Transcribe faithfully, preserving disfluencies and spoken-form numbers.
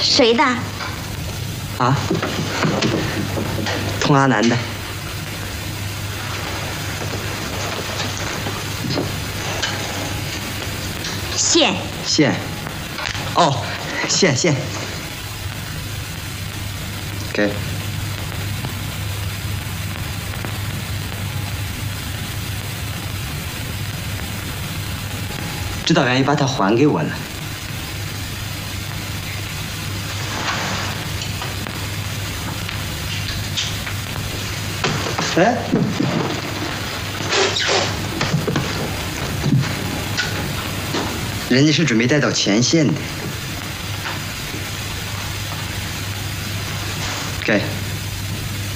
谁的？ 啊？童阿南的。 线。 线。哦，线线。给。指导员也把它还给我了。哎，人家是准备带到前线的。给。